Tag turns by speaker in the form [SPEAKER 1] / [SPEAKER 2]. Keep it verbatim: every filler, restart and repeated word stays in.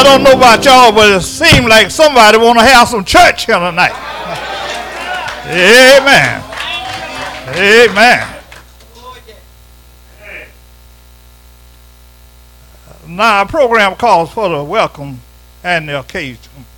[SPEAKER 1] I don't know about y'all, but it seems like somebody want to have some church here tonight. Amen. Amen. Now, our program calls for the welcome and the occasion.